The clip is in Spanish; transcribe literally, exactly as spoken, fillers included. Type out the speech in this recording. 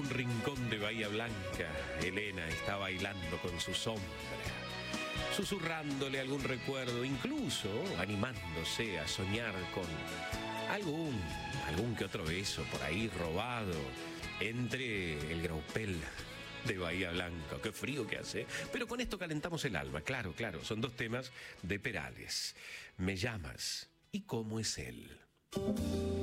un rincón de Bahía Blanca, Elena está bailando con su sombra, susurrándole algún recuerdo, incluso animándose a soñar con algún, algún que otro beso por ahí robado entre el graupel de Bahía Blanca. Qué frío que hace, pero con esto calentamos el alma. Claro, claro, son dos temas de Perales. Me llamas y cómo es él.